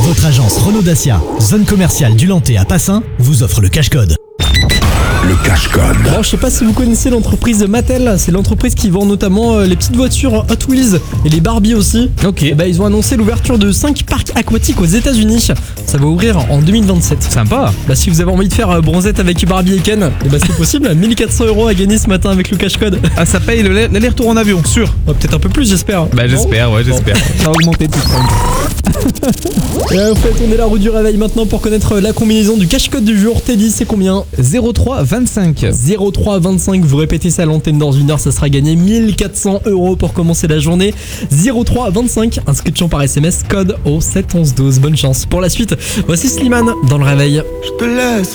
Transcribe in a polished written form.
Votre agence Renault Dacia, zone commerciale du Lantais à Passin, vous offre le cash-code. Le cash-code. Alors, je sais pas si vous connaissez l'entreprise Mattel, c'est l'entreprise qui vend notamment les petites voitures Hot Wheels et les Barbie aussi. Ok. Et ils ont annoncé l'ouverture de 5 parcs aquatiques aux États-Unis. Ça va ouvrir en 2027. Sympa. Si vous avez envie de faire bronzette avec Barbie et Ken, c'est possible. 1400 € à gagner ce matin avec le cash-code. Ah, ça paye l'aller-retour en avion, sûr. Peut-être un peu plus, j'espère. J'espère, ouais, j'espère. Ça va augmenter tout ça. Et en fait, on est la roue du réveil maintenant pour connaître la combinaison du cash-code du jour. Teddy, c'est combien? 0325. 0325, vous répétez ça à l'antenne dans une heure, ça sera gagné 1400 € pour commencer la journée. 0325, inscription par SMS, code au 71112. Bonne chance. Pour la suite, voici Slimane dans le réveil. Je te laisse.